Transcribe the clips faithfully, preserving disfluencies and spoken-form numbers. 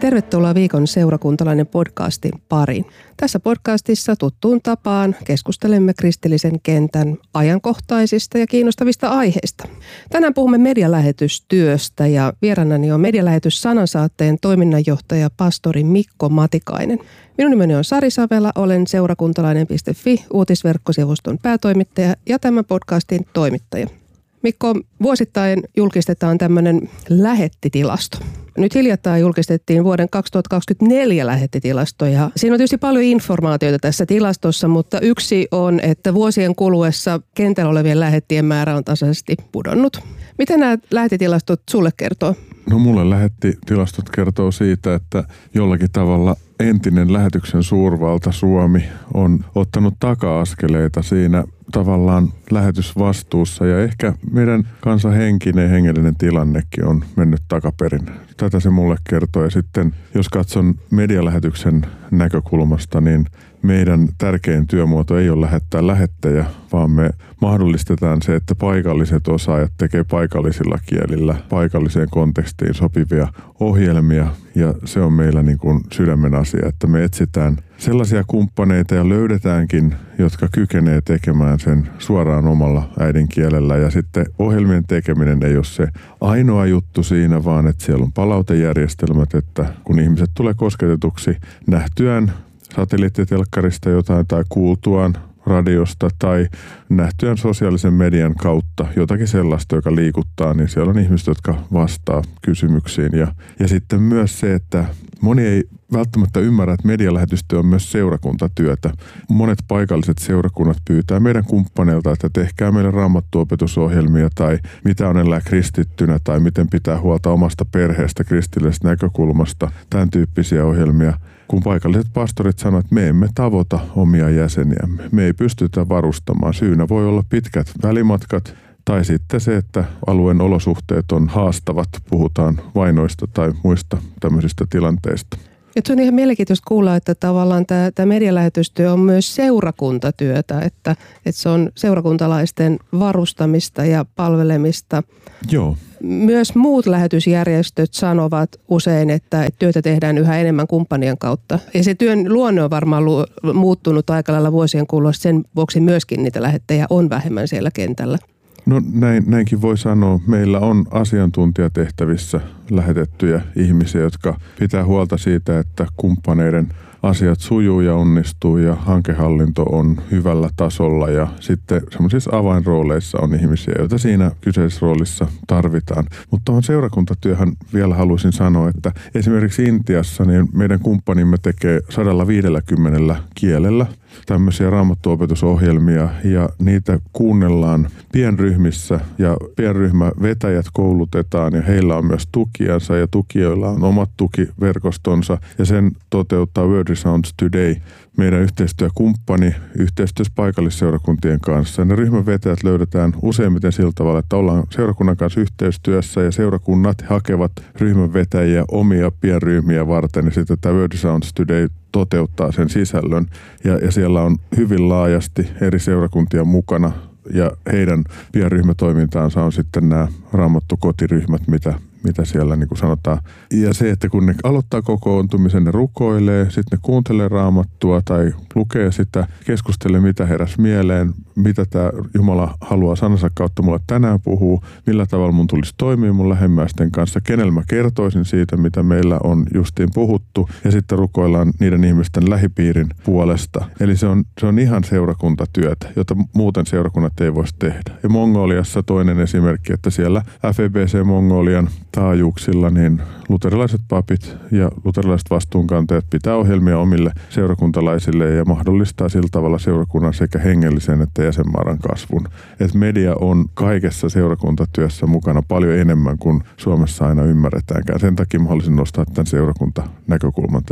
Tervetuloa Viikon seurakuntalainen podcastin pariin. Tässä podcastissa tuttuun tapaan keskustelemme kristillisen kentän ajankohtaisista ja kiinnostavista aiheista. Tänään puhumme medialähetystyöstä ja vieraanani on Medialähetys Sanansaatteen toiminnanjohtaja pastori Mikko Matikainen. Minun nimeni on Sari Savela, olen seurakuntalainen piste fi uutisverkkosivuston päätoimittaja ja tämän podcastin toimittaja. Mikko, vuosittain julkistetaan tämmöinen lähettitilasto. Nyt hiljattain julkistettiin vuoden kaksituhattakaksikymmentäneljä lähettitilasto ja siinä on tietysti paljon informaatiota tässä tilastossa, mutta yksi on, että vuosien kuluessa kentällä olevien lähettien määrä on tasaisesti pudonnut. Mitä nämä lähettitilastot sulle kertoo? No mulle lähettitilastot kertoo siitä, että jollakin tavalla entinen lähetyksen suurvalta Suomi on ottanut taka-askeleita siinä tavallaan lähetysvastuussa ja ehkä meidän kansan henkinen ja hengellinen tilannekin on mennyt takaperin. Tätä se mulle kertoo ja sitten jos katson medialähetyksen näkökulmasta, niin meidän tärkein työmuoto ei ole lähettää lähettejä, vaan me mahdollistetaan se, että paikalliset osaajat tekee paikallisilla kielillä paikalliseen kontekstiin sopivia ohjelmia ja se on meillä niin kuin sydämen asia, että me etsitään sellaisia kumppaneita ja löydetäänkin, jotka kykenee tekemään sen suoraan omalla äidinkielellä ja sitten ohjelmien tekeminen ei ole se ainoa juttu siinä, vaan että siellä on palautejärjestelmät, että kun ihmiset tulee kosketetuksi nähtyään satelliittitelkkarista jotain tai kuultuaan radiosta tai nähtyään sosiaalisen median kautta jotakin sellaista, joka liikuttaa, niin siellä on ihmiset, jotka vastaa kysymyksiin. Ja, ja sitten myös se, että moni ei välttämättä ymmärrä, että medialähetystyö on myös seurakuntatyötä. Monet paikalliset seurakunnat pyytää meidän kumppaneilta, että tehkää meille raamattuopetusohjelmia tai mitä on elää kristittynä tai miten pitää huolta omasta perheestä kristillisestä näkökulmasta, tämän tyyppisiä ohjelmia. Kun paikalliset pastorit sanovat, että me emme tavoita omia jäseniämme, me ei pystytä varustamaan. Syynä voi olla pitkät välimatkat tai sitten se, että alueen olosuhteet on haastavat, puhutaan vainoista tai muista tämmöisistä tilanteista. Et se on ihan mielenkiintoista kuulla, että tavallaan tämä, tämä medialähetystyö on myös seurakuntatyötä, että, että se on seurakuntalaisten varustamista ja palvelemista. Joo. Myös muut lähetysjärjestöt sanovat usein, että työtä tehdään yhä enemmän kumppanien kautta. Ja se työn luonne on varmaan lu- muuttunut aika lailla vuosien kuluessa, sen vuoksi myöskin niitä lähettejä on vähemmän siellä kentällä. No näin, näinkin voi sanoa. Meillä on asiantuntijatehtävissä lähetettyjä ihmisiä, jotka pitää huolta siitä, että kumppaneiden asiat sujuu ja onnistuu ja hankehallinto on hyvällä tasolla ja sitten semmoisissa avainrooleissa on ihmisiä, joita siinä kyseisessä roolissa tarvitaan. Mutta tuohon seurakuntatyöhön vielä haluaisin sanoa, että esimerkiksi Intiassa niin meidän kumppanimme tekee sata viisikymmentä kielellä tämmöisiä raamattuopetusohjelmia ja niitä kuunnellaan pienryhmissä ja pienryhmävetäjät koulutetaan ja heillä on myös tukijansa ja tukijoilla on omat tukiverkostonsa ja sen toteuttaa Word Resounds Today, meidän yhteistyökumppani yhteistyössä paikallisseurakuntien kanssa. Ne ryhmävetäjät löydetään useimmiten sillä tavalla, että ollaan seurakunnan kanssa yhteistyössä ja seurakunnat hakevat ryhmävetäjiä omia pienryhmiä varten ja sitten tämä Word Resounds Today toteuttaa sen sisällön ja, ja siellä on hyvin laajasti eri seurakuntia mukana ja heidän pienryhmätoimintaansa on sitten nämä raamattukotiryhmät, mitä mitä siellä niin kuin sanotaan. Ja se, että kun ne aloittaa kokoontumisen, ne rukoilee, sitten ne kuuntelee raamattua tai lukee sitä, keskustelee mitä heräsi mieleen, mitä tämä Jumala haluaa sanansa kautta mulle tänään puhuu, millä tavalla mun tulisi toimia mun lähemmäisten kanssa, kenellä mä kertoisin siitä, mitä meillä on justiin puhuttu ja sitten rukoillaan niiden ihmisten lähipiirin puolesta. Eli se on, se on ihan seurakuntatyötä, jota muuten seurakunnat ei voisi tehdä. Ja Mongoliassa toinen esimerkki, että siellä F E B C Mongolian taajuuksilla niin luterilaiset papit ja luterilaiset vastuunkantajat pitää ohjelmia omille seurakuntalaisille ja mahdollistaa sillä tavalla seurakunnan sekä hengellisen että jäsenmäärän kasvun. Et media on kaikessa seurakuntatyössä mukana paljon enemmän kuin Suomessa aina ymmärretäänkään. Sen takia mä haluaisin nostaa tämän seurakuntanäkökulman tähän.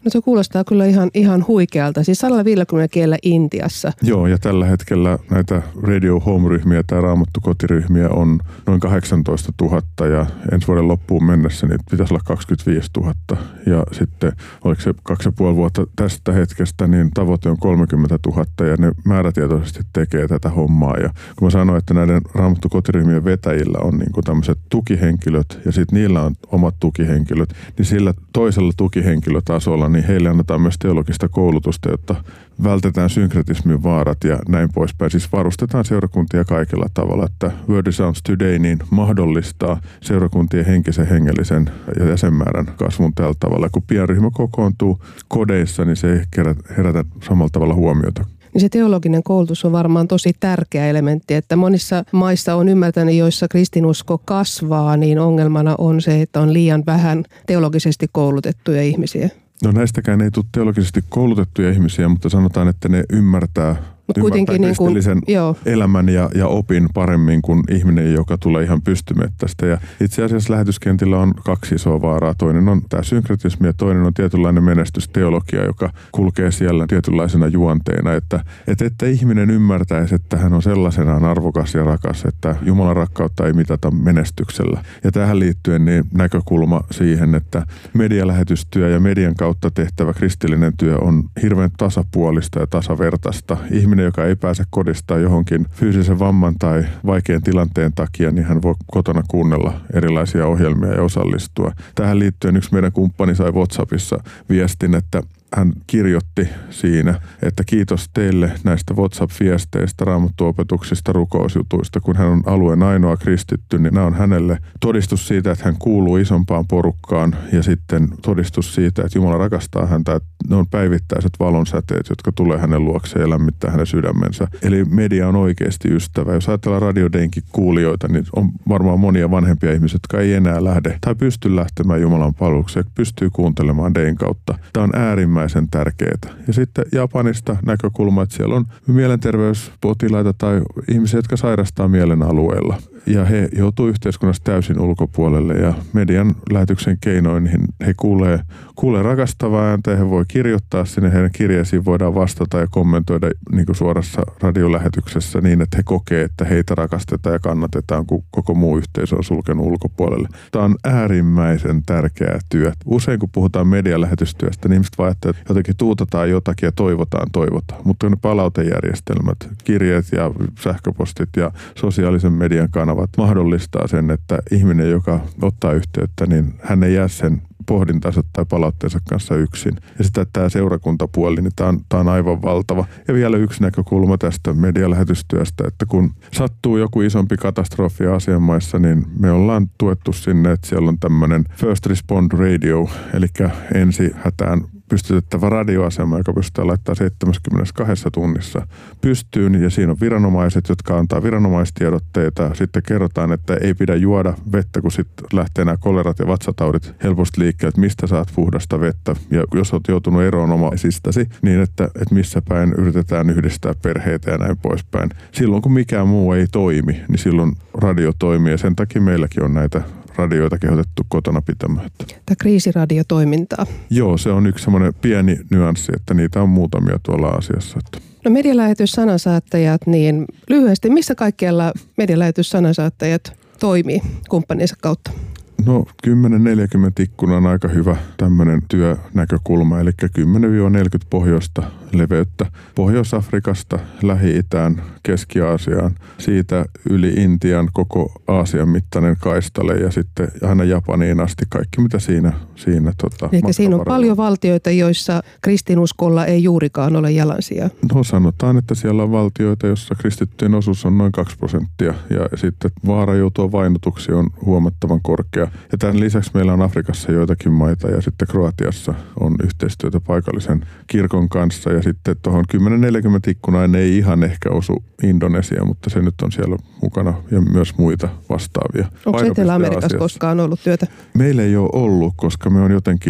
No se kuulostaa kyllä ihan, ihan huikealta. Siis sata viisikymmentä kielellä Intiassa. Joo, ja tällä hetkellä näitä Radio Home-ryhmiä tai Raamattu kotiryhmiä on noin kahdeksantoista tuhatta ja ensi vuoden loppuun mennessä niitä pitäisi olla kaksikymmentäviisi tuhatta. Ja sitten oliko se kaksi ja puoli vuotta tästä hetkestä, niin tavoite on kolmekymmentätuhatta ja ne määrätietoisesti tekee tätä hommaa. Ja kun mä sanoin, että näiden Raamattu kotiryhmien vetäjillä on niin kuin tämmöiset tukihenkilöt ja sitten niillä on omat tukihenkilöt, niin sillä toisella tukihenkilötasolla niin heille annetaan myös teologista koulutusta, jotta vältetään synkretismin vaarat ja näin poispäin. Siis varustetaan seurakuntia kaikilla tavalla, että Word Sounds Today niin mahdollistaa seurakuntien henkisen, hengellisen ja jäsenmäärän kasvun tällä tavalla. Kun pienryhmä kokoontuu kodeissa, niin se ei herätä samalla tavalla huomiota. Niin se teologinen koulutus on varmaan tosi tärkeä elementti, että monissa maissa on ymmärtänyt, joissa kristinusko kasvaa, niin ongelmana on se, että on liian vähän teologisesti koulutettuja ihmisiä. No näistäkään ei tule teologisesti koulutettuja ihmisiä, mutta sanotaan, että ne ymmärtää, ymmärtää kristillisen niin kuin, elämän ja, ja opin paremmin kuin ihminen, joka tulee ihan pystymettästä. Ja itse asiassa lähetyskentillä on kaksi isoa vaaraa. Toinen on tämä synkretismi ja toinen on tietynlainen menestysteologia, joka kulkee siellä tietynlaisena juonteena. Että, että, että ihminen ymmärtäisi, että hän on sellaisenaan arvokas ja rakas, että Jumalan rakkautta ei mitata menestyksellä. Ja tähän liittyen niin näkökulma siihen, että medialähetystyö ja median kautta tehtävä kristillinen työ on hirveän tasapuolista ja tasavertaista. Ihminen, joka ei pääse kodistaan johonkin fyysisen vamman tai vaikean tilanteen takia, niin hän voi kotona kuunnella erilaisia ohjelmia ja osallistua. Tähän liittyen yksi meidän kumppani sai WhatsAppissa viestin, että hän kirjoitti siinä, että kiitos teille näistä WhatsApp-viesteistä, raamattuopetuksista, rukousjutuista. Kun hän on alueen ainoa kristitty, niin nämä on hänelle todistus siitä, että hän kuuluu isompaan porukkaan ja sitten todistus siitä, että Jumala rakastaa häntä, että ne on päivittäiset valonsäteet, jotka tulee hänen luokseen ja lämmittää hänen sydämensä. Eli media on oikeasti ystävä. Jos ajatellaan Radio Denkin kuulijoita, niin on varmaan monia vanhempia ihmisiä, jotka ei enää lähde tai pysty lähtemään Jumalan palvelukseen, pystyy kuuntelemaan Dein kautta. Tämä on äärimmäisen tärkeää. Ja sitten Japanista näkökulma, että siellä on mielenterveyspotilaita tai ihmisiä, jotka sairastaa mielen alueella. Ja he joutuu yhteiskunnassa täysin ulkopuolelle ja median lähetyksen keinoin he kuulee, kuulee rakastavaa ääntä ja he voi kirjoittaa sinne. Heidän kirjeisiin voidaan vastata ja kommentoida niin kuin suorassa radiolähetyksessä niin, että he kokee, että heitä rakastetaan ja kannatetaan, kun koko muu yhteisö on sulkenut ulkopuolelle. Tämä on äärimmäisen tärkeää työ. Usein kun puhutaan medialähetystyöstä, niin ihmiset vaan että jotenkin tuutataan jotakin ja toivotaan, toivotaan. Mutta ne palautejärjestelmät, kirjeet ja sähköpostit ja sosiaalisen median kanavat mahdollistaa sen, että ihminen, joka ottaa yhteyttä, niin hän ei jää sen pohdintansa tai palautteensa kanssa yksin. Ja sitten tämä seurakuntapuoli, niin tämä on, tämä on aivan valtava. Ja vielä yksi näkökulma tästä medialähetystyöstä, että kun sattuu joku isompi katastrofi asianmaissa, niin me ollaan tuettu sinne, että siellä on tämmöinen First Respond Radio, eli ensi hätään pystytettävä radioasema, joka pystytään laittamaan seitsemänkymmentäkaksi tunnissa pystyyn. Ja siinä on viranomaiset, jotka antaa viranomaistiedotteita. Sitten kerrotaan, että ei pidä juoda vettä, kun sitten lähtee nämä kolerat ja vatsataudit helposti liikkeelle, että mistä saat puhdasta vettä. Ja jos olet joutunut eroon omaisistasi, niin että, että missä päin yritetään yhdistää perheitä ja näin poispäin. Silloin kun mikään muu ei toimi, niin silloin radio toimii. Ja sen takia meilläkin on näitä radioita kehotettu kotona pitämään. Tämä kriisiradiotoimintaa. Joo, se on yksi semmoinen pieni nyanssi, että niitä on muutamia tuolla asiassa. No medialähetyssanansaattajat, niin lyhyesti, missä kaikkialla medialähetyssanansaattajat toimii kumppaninsa kautta? No kymmenen neljäkymmentä ikkuna on aika hyvä tämmöinen työnäkökulma, eli kymmenen neljäkymmentä pohjoista leveyttä. Pohjois-Afrikasta, Lähi-Itään, Keski-Aasiaan, siitä yli Intian koko Aasian mittainen kaistale ja sitten aina Japaniin asti kaikki mitä siinä siinä tota, Eli siinä on paljon valtioita, joissa kristinuskolla ei juurikaan ole jalansijaa. No sanotaan, että siellä on valtioita, joissa kristittyjen osuus on noin kaksi prosenttia ja sitten vaara joutua vainotuksi on huomattavan korkea. Ja tämän lisäksi meillä on Afrikassa joitakin maita ja sitten Kroatiassa on yhteistyötä paikallisen kirkon kanssa ja sitten tuohon kymmenen neljäkymmentä ikkunaan ei ihan ehkä osu Indonesia, mutta se nyt on siellä mukana ja myös muita vastaavia. Onko Etelä-Amerikassa koskaan ollut työtä? Meillä ei ole ollut, koska me on jotenkin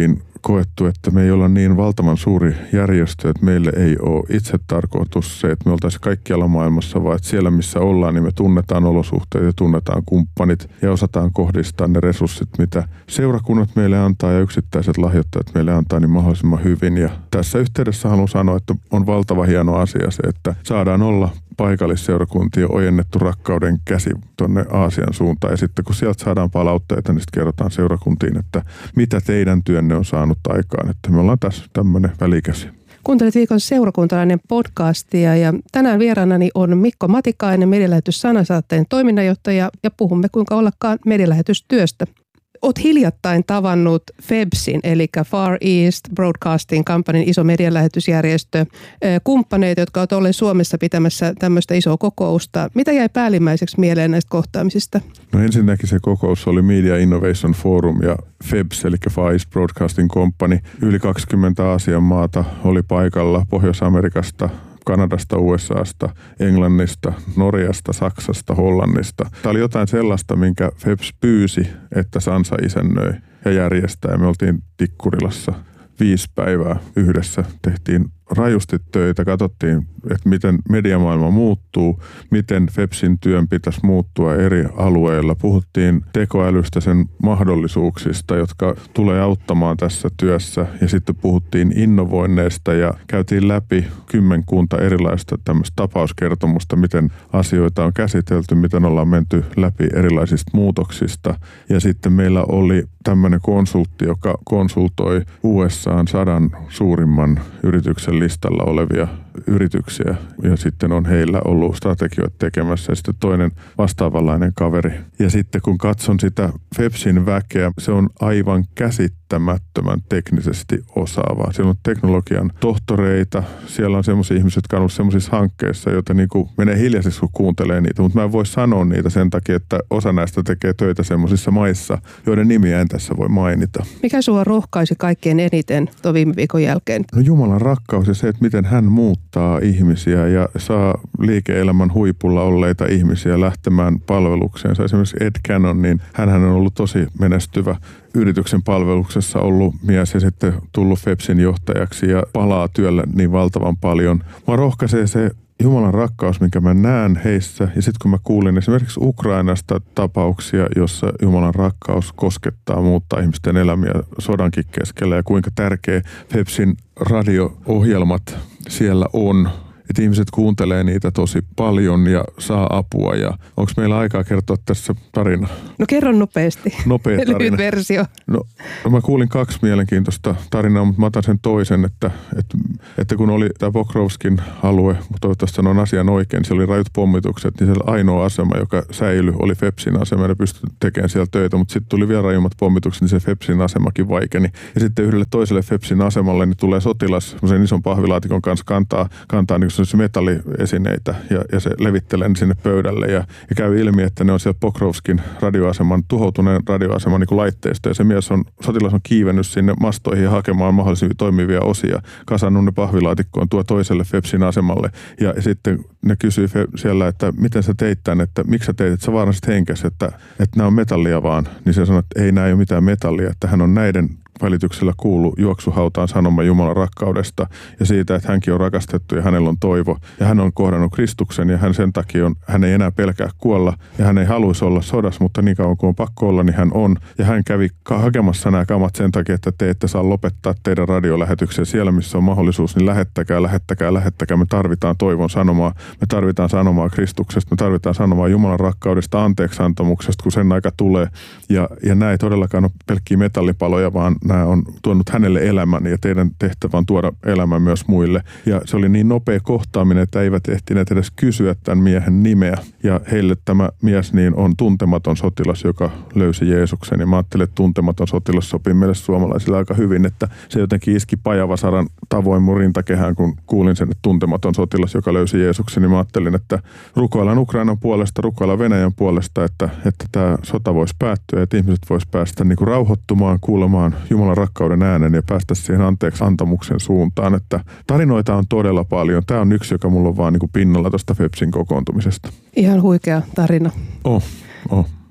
koettu, että me ei olla niin valtavan suuri järjestö, että meille ei ole itse tarkoitus se, että me oltaisiin kaikkialla maailmassa, vaan että siellä missä ollaan, niin me tunnetaan olosuhteet ja tunnetaan kumppanit ja osataan kohdistaa ne resurssit, mitä seurakunnat meille antaa ja yksittäiset lahjoittajat meille antaa, niin mahdollisimman hyvin. Ja tässä yhteydessä haluan sanoa, että on valtava hieno asia se, että saadaan olla paikallisseurakuntien ojennettu rakkauden käsi tuonne Aasian suuntaan. Ja sitten kun sieltä saadaan palautteita, niin sitten kerrotaan seurakuntiin, että mitä teidän työnne on saanut aikaan. Että me ollaan tässä tämmöinen välikäsi. Kuuntelet viikon seurakuntalainen podcastia ja tänään vieraanani on Mikko Matikainen, medialähetys Sanasaatteen toiminnanjohtaja ja puhumme kuinka ollakaan medialähetystyöstä. Olet hiljattain tavannut FEBSin, eli Far East Broadcasting Companyn iso medialähetysjärjestö, kumppaneita, jotka ovat olleet Suomessa pitämässä tämmöistä isoa kokousta. Mitä jäi päällimmäiseksi mieleen näistä kohtaamisista? No ensinnäkin se kokous oli Media Innovation Forum ja FEBS, eli Far East Broadcasting Company. Yli kaksikymmentä Aasian maata oli paikalla Pohjois-Amerikasta, Kanadasta, U S A:sta, Englannista, Norjasta, Saksasta, Hollannista. Tämä oli jotain sellaista, minkä FEBS pyysi, että Sansa isännöi ja järjestää. Me oltiin Tikkurilassa viisi päivää yhdessä. Tehtiin rajusti töitä, katsottiin, että miten mediamaailma muuttuu, miten FEBSin työn pitäisi muuttua eri alueilla. Puhuttiin tekoälystä, sen mahdollisuuksista, jotka tulee auttamaan tässä työssä. Ja sitten puhuttiin innovoinneista ja käytiin läpi kymmenkunta erilaista tämmöistä tapauskertomusta, miten asioita on käsitelty, miten ollaan menty läpi erilaisista muutoksista. Ja sitten meillä oli tämmöinen konsultti, joka konsultoi U S A:n sadan suurimman yrityksen listalla olevia yrityksiä ja sitten on heillä ollut strategioita tekemässä ja sitten toinen vastaavanlainen kaveri. Ja sitten kun katson sitä FEBSin väkeä, se on aivan käsittämättömän teknisesti osaavaa. Siellä on teknologian tohtoreita, siellä on semmoisia ihmisiä, jotka on ollut semmoisissa hankkeissa, joita niin kuin menee hiljaisiksi, kun kuuntelee niitä, mutta mä en voi sanoa niitä sen takia, että osa näistä tekee töitä semmoisissa maissa, joiden nimiä en tässä voi mainita. Mikä sua rohkaisi kaikkein eniten tuon viime viikon jälkeen? No Jumalan rakkaus ja se, että miten hän muuttaa ihmisiä ja saa liike-elämän huipulla olleita ihmisiä lähtemään palvelukseensa. Esimerkiksi Ed Cannon, niin hänhän on ollut tosi menestyvä yrityksen palveluksessa ollut mies ja sitten tullut FEBSin johtajaksi ja palaa työllä niin valtavan paljon. Mä rohkaisee se Jumalan rakkaus, minkä mä näen heissä. Ja sitten kun mä kuulin esimerkiksi Ukrainasta tapauksia, jossa Jumalan rakkaus koskettaa, muuttaa ihmisten elämiä sodankin keskellä ja kuinka tärkeä FEBSin radio-ohjelmat siellä on. Että ihmiset kuuntelee niitä tosi paljon ja saa apua. Ja onko meillä aikaa kertoa tässä tarina? No kerro nopeasti. Nopea tarina. Lyhyt versio. No, no mä kuulin kaksi mielenkiintoista tarinaa, mutta mä otan sen toisen, että, että, että kun oli tämä Pokrovskin alue, mutta toivottavasti sanon asian oikein, siellä oli rajut pommitukset, niin siellä ainoa asema, joka säilyi, oli FEBSin asema ja pystyi tekemään siellä töitä, mutta sitten tuli vielä rajummat pommitukset, niin se FEBSin asemakin vaikeni. Ja sitten yhdelle toiselle FEBSin asemalle niin tulee sotilas, semmoisen ison pahvilaatikon kanssa kantaa, kantaa niin metalliesineitä ja, ja se levittelee sinne pöydälle ja, ja käy ilmi, että ne on siellä Pokrovskin radioaseman, tuhoutuneen radioaseman niin kuin laitteisto ja se mies on, sotilas on kiivennyt sinne mastoihin hakemaan mahdollisia toimivia osia, kasannut ne pahvilaatikkoon tuo toiselle FEBSin asemalle ja, ja sitten ne kysyy siellä, että miten sä teit tämän, että miksi sä teit, että sä vaarasit henkes, että, että nämä on metallia vaan, niin se sanoo, että ei nämä ei ole mitään metallia, että hän on näiden välityksellä kuulu juoksuhautaan sanoma Jumalan rakkaudesta ja siitä, että hänkin on rakastettu ja hänellä on toivo. Ja hän on kohdannut Kristuksen ja hän sen takia on, hän ei enää pelkää kuolla ja hän ei haluaisi olla sodassa, mutta niin kauan kuin on pakko olla, niin hän on. Ja hän kävi hakemassa nämä kamat sen takia, että te ette saa lopettaa teidän radiolähetyksiä siellä, missä on mahdollisuus, niin lähettäkää, lähettäkää, lähettäkää. Me tarvitaan toivon sanomaa, me tarvitaan sanomaa Kristuksesta, me tarvitaan sanomaa Jumalan rakkaudesta, anteeksiantamuksesta, kun sen aika tulee. Ja, ja nämä ei todellakaan ole pelkkiä metallipaloja, vaan nämä on tuonut hänelle elämän ja teidän tehtävä on tuoda elämä myös muille. Ja se oli niin nopea kohtaaminen, että eivät ehtineet edes kysyä tämän miehen nimeä. Ja heille tämä mies niin on tuntematon sotilas, joka löysi Jeesuksen. Ja mä ajattelin, että tuntematon sotilas sopii meille suomalaisille aika hyvin, että se jotenkin iski Pajavasaran tavoin mun rintakehään, kun kuulin sen, että tuntematon sotilas, joka löysi Jeesuksen. Niin mä ajattelin, että rukoillaan Ukrainan puolesta, rukoillaan Venäjän puolesta, että, että tämä sota voisi päättyä, että ihmiset voisi päästä niin kuin rauhoittumaan, kuulemaan Jumalan rakkauden äänen ja päästä siihen anteeksi antamuksen suuntaan, että tarinoita on todella paljon. Tämä on yksi, joka mulla on vaan niin kuin pinnalla tuosta FEBSin kokoontumisesta. Ihan huikea tarina. Oh, oh.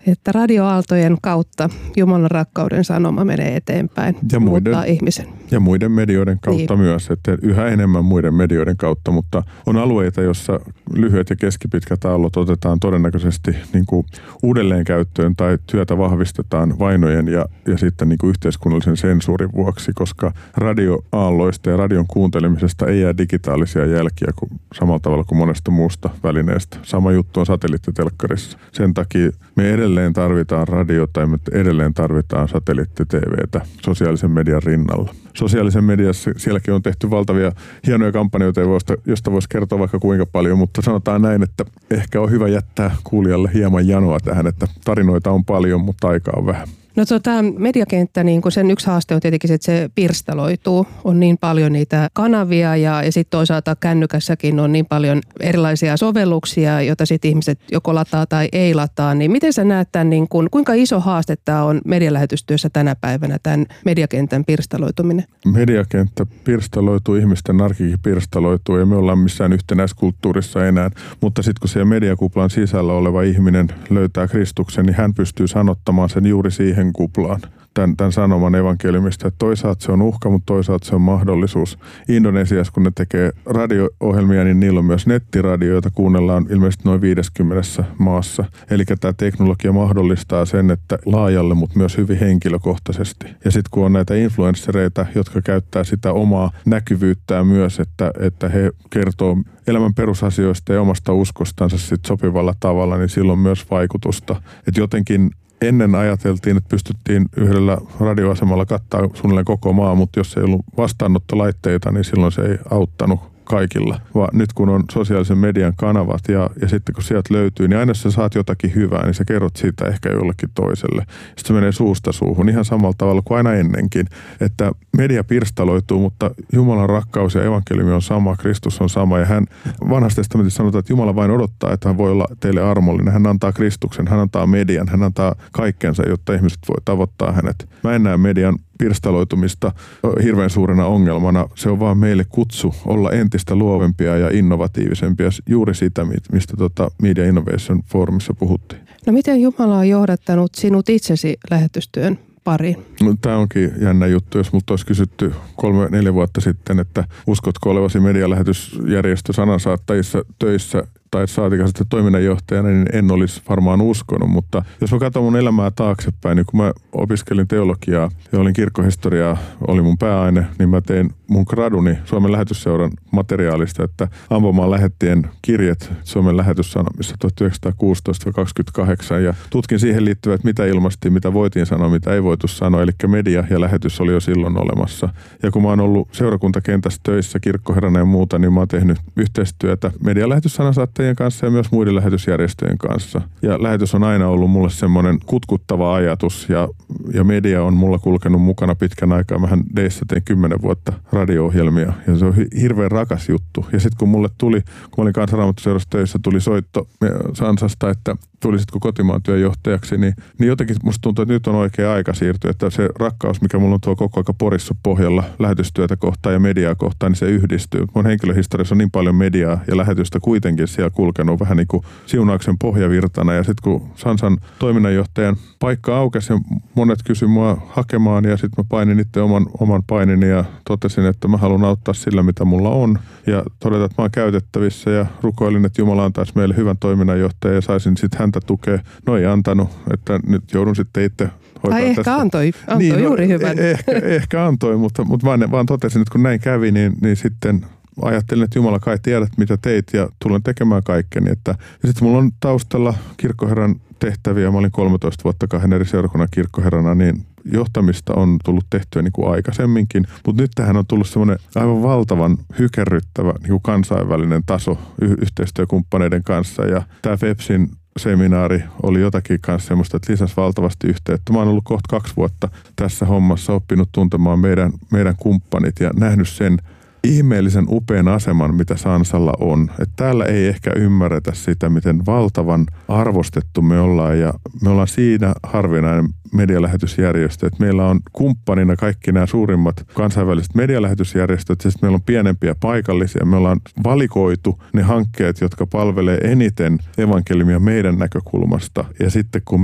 Että radioaaltojen kautta Jumalan rakkauden sanoma menee eteenpäin ja muiden, muuttaa ihmisen. Ja muiden medioiden kautta niin. myös, että yhä enemmän muiden medioiden kautta, mutta on alueita, jossa lyhyet ja keskipitkät aallot otetaan todennäköisesti niin kuin uudelleen käyttöön tai työtä vahvistetaan vainojen ja, ja sitten niin kuin yhteiskunnallisen sensuurin vuoksi, koska radioaalloista ja radion kuuntelemisesta ei jää digitaalisia jälkiä kuin, samalla tavalla kuin monesta muusta välineestä. Sama juttu on satelliittitelkkarissa. Sen takia me edelleen tarvitaan radiota ja me edelleen tarvitaan satelliitti-T V:tä sosiaalisen median rinnalla. Sosiaalisen mediassa sielläkin on tehty valtavia hienoja kampanjoita, josta voisi kertoa vaikka kuinka paljon, mutta sanotaan näin, että ehkä on hyvä jättää kuulijalle hieman janoa tähän, että tarinoita on paljon, mutta aikaa on vähän. No tota, mediakenttä, niin kun sen yksi haaste on tietenkin se, että se pirstaloituu. On niin paljon niitä kanavia ja, ja sitten toisaalta kännykässäkin on niin paljon erilaisia sovelluksia, joita sitten ihmiset joko lataa tai ei lataa. Niin miten sä näet tämän, niin kun, kuinka iso haaste tämä on medialähetystyössä tänä päivänä, tämän mediakentän pirstaloituminen? Mediakenttä pirstaloituu, ihmisten arkikin pirstaloituu ja me ollaan missään yhtenäiskulttuurissa enää. Mutta sitten kun siellä mediakuplan sisällä oleva ihminen löytää Kristuksen, niin hän pystyy sanottamaan sen juuri siihen kuplaan. Tämän, tämän sanoman evankeliumista, että toisaalta se on uhka, mutta toisaalta se on mahdollisuus. Indonesiassa, kun ne tekee radio-ohjelmia, niin niillä on myös nettiradio, jota kuunnellaan ilmeisesti noin viidessäkymmenessä maassa. Eli tämä teknologia mahdollistaa sen, että laajalle, mutta myös hyvin henkilökohtaisesti. Ja sitten kun on näitä influenssereita, jotka käyttää sitä omaa näkyvyyttään myös, että, että he kertoo elämän perusasioista ja omasta uskostansa sit sopivalla tavalla, niin silloin myös vaikutusta. Että jotenkin ennen ajateltiin, että pystyttiin yhdellä radioasemalla kattaa suunnilleen koko maa, mutta jos ei ollut vastaanottolaitteita, niin silloin se ei auttanut kaikilla. Vaan nyt kun on sosiaalisen median kanavat ja, ja sitten kun sieltä löytyy, niin aina jos sä saat jotakin hyvää, niin sä kerrot siitä ehkä jollekin toiselle. Sitten se menee suusta suuhun ihan samalla tavalla kuin aina ennenkin. Että media pirstaloituu, mutta Jumalan rakkaus ja evankeliumi on sama, Kristus on sama. Ja hän vanhassa testamentissa sanotaan, että Jumala vain odottaa, että hän voi olla teille armollinen. Hän antaa Kristuksen, hän antaa median, hän antaa kaikkensa, jotta ihmiset voi tavoittaa hänet. Mä en näe median pirstaloitumista hirveän suurena ongelmana. Se on vaan meille kutsu olla entistä luovempia ja innovatiivisempia, juuri sitä, mistä tuota Media Innovation Forumissa puhuttiin. No miten Jumala on johdattanut sinut itsesi lähetystyön pariin? No, tämä onkin jännä juttu, jos multa olisi kysytty kolme, neljä vuotta sitten, että uskotko olevasi medialähetysjärjestö sanansaattajissa töissä tai saatikaan sitten toiminnanjohtajana, niin en olisi varmaan uskonut, mutta jos mä katson mun elämää taaksepäin, niin kun mä opiskelin teologiaa ja olin kirkkohistoriaa, oli mun pääaine, niin mä tein mun graduni Suomen lähetysseuran materiaalista, että ampumaan lähettien kirjet Suomen lähetyssanomissa tuhatyhdeksänsataakuusitoista kaksikymmentäkahdeksan ja tutkin siihen liittyvät, mitä ilmastiin, mitä voitiin sanoa, mitä ei voitu sanoa, eli media ja lähetys oli jo silloin olemassa. Ja kun mä oon ollut seurakuntakentässä töissä, kirkkoherrana ja muuta, niin mä oon tehnyt yhteistyötä medialähetyssanansaattajien kanssa ja myös muiden lähetysjärjestöjen kanssa. Ja lähetys on aina ollut mulle semmoinen kutkuttava ajatus ja, ja media on mulla kulkenut mukana pitkän aikaa. Mähän Deissä tein kymmenen vuotta radio-ohjelmia ja se on hirveän rakas juttu. Ja sitten kun mulle tuli, kun mä olin Kansanraamattuseurassa töissä, tuli soitto Sansasta, että tulisitko kotimaan työjohtajaksi, niin, niin jotenkin musta tuntuu, että nyt on oikea aika siirtyä, että se rakkaus, mikä mulla on tuo koko aika Porissa pohjalla lähetystyötä kohtaan ja mediaa kohtaan, niin se yhdistyy. Mun henkilöhistoriassa on niin paljon mediaa ja lähetystä kuitenkin siellä kulkenut vähän niin kuin siunauksen pohjavirtana ja sitten kun Sansan toiminnanjohtajan paikka aukesi ja monet kysyi mua hakemaan ja sitten mä painin itse oman, oman painini ja totesin, että mä haluan auttaa sillä, mitä mulla on ja todeta, että mä oon käytettävissä ja rukoilin, että Jumala antaisi meille hyvän toiminnannjohtajan ja saisin sitten häntä tukea. No ei antanut, että nyt joudun sitten itse tai ehkä tästä. antoi, antoi niin, juuri no, hyvän. Ehkä, ehkä antoi, mutta, mutta vaan, vaan totesin, että kun näin kävi, niin, niin sitten ajattelin, että Jumala kai tiedät, mitä teit ja tulen tekemään kaikkeni. Että, ja sitten mulla on taustalla kirkkoherran tehtäviä. Mä olin kolmetoista vuotta kahden eri seurakunnan kirkkoherrana, niin johtamista on tullut tehtyä niin kuin aikaisemminkin. Mutta nyt tähän on tullut semmoinen aivan valtavan hykerryttävä niin kuin kansainvälinen taso y- yhteistyökumppaneiden kanssa. Ja tämä Fepsin seminaari oli jotakin kanssa semmoista, että lisäsi valtavasti yhteyttä. Mä oon ollut kohta kaksi vuotta tässä hommassa, oppinut tuntemaan meidän, meidän kumppanit ja nähnyt sen ihmeellisen upean aseman, mitä Sansalla on. Että täällä ei ehkä ymmärretä sitä, miten valtavan arvostettu me ollaan ja me ollaan siinä harvinainen medialähetysjärjestö, että meillä on kumppanina kaikki nämä suurimmat kansainväliset medialähetysjärjestöt, siis meillä on pienempiä paikallisia, me ollaan valikoitu ne hankkeet, jotka palvelee eniten evankeliumia meidän näkökulmasta ja sitten kun me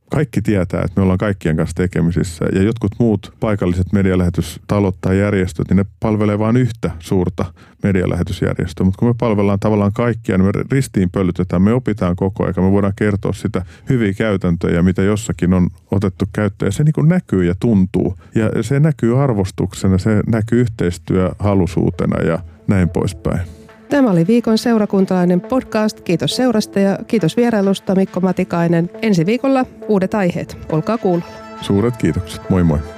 kaikki tietää, että me ollaan kaikkien kanssa tekemisissä. Ja jotkut muut paikalliset medialähetystalot tai järjestöt, niin ne palvelee vain yhtä suurta medialähetysjärjestöä. Mutta kun me palvellaan tavallaan kaikkia, niin me ristiin pölytetään, me opitaan koko ajan. Me voidaan kertoa sitä hyviä käytäntöjä, mitä jossakin on otettu käyttöön. Ja se niin kuin näkyy ja tuntuu. Ja se näkyy arvostuksena, se näkyy yhteistyöhalusuutena ja näin poispäin. Tämä oli viikon seurakuntalainen podcast. Kiitos seurasta ja kiitos vierailusta Mikko Matikainen. Ensi viikolla uudet aiheet. Olkaa kuulolla. Suuret kiitokset. Moi moi.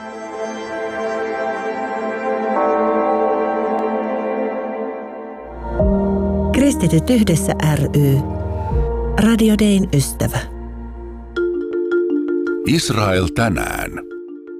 Kristityt yhdessä ry. Radio Dayn ystävä. Israel tänään.